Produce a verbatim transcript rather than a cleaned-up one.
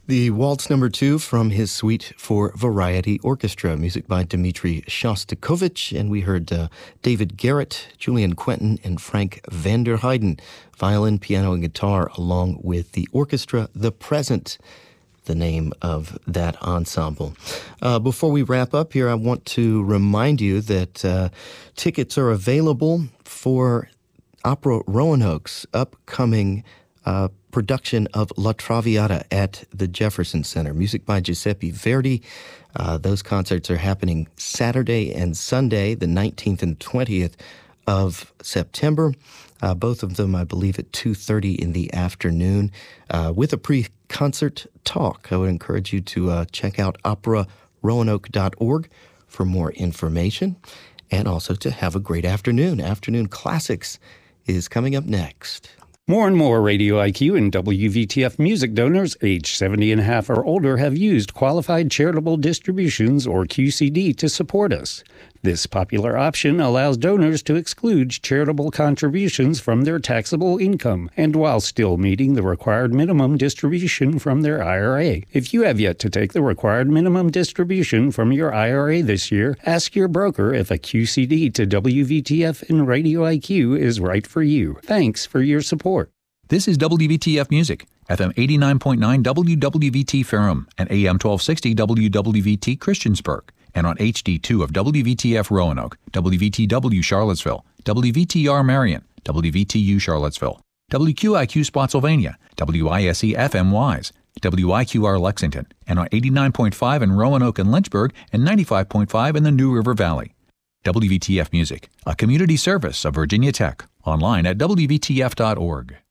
The Waltz Number Two from his Suite for Variety Orchestra, music by Dmitri Shostakovich, and we heard uh, David Garrett, Julian Quentin, and Frank van der Heijden, violin, piano, and guitar, along with the orchestra, The Present, the name of that ensemble. Uh, before we wrap up here, I want to remind you that uh, tickets are available for Opera Roanoke's upcoming uh, production of La Traviata at the Jefferson Center. Music by Giuseppe Verdi. Uh, those concerts are happening Saturday and Sunday, the nineteenth and twentieth of September. Uh, both of them, I believe, at two thirty in the afternoon, uh, with a pre-concert talk. I would encourage you to uh, check out opera roanoke dot org for more information, and also to have a great afternoon. Afternoon Classics is coming up next. More and more Radio I Q and W V T F music donors age seventy and a half or older have used Qualified Charitable Distributions, or Q C D, to support us. This popular option allows donors to exclude charitable contributions from their taxable income, and while still meeting the required minimum distribution from their I R A. If you have yet to take the required minimum distribution from your I R A this year, ask your broker if a Q C D to W V T F and Radio I Q is right for you. Thanks for your support. This is W V T F Music, F M eighty-nine point nine W W V T Ferrum and A M twelve sixty W W V T Christiansburg, and on H D two of W V T F Roanoke, W V T W Charlottesville, W V T R Marion, W V T U Charlottesville, W Q I Q Spotsylvania, W I S E F M Wise, W I Q R Lexington, and on eighty-nine point five in Roanoke and Lynchburg, and ninety-five point five in the New River Valley. W V T F Music, a community service of Virginia Tech, online at W V T F dot org.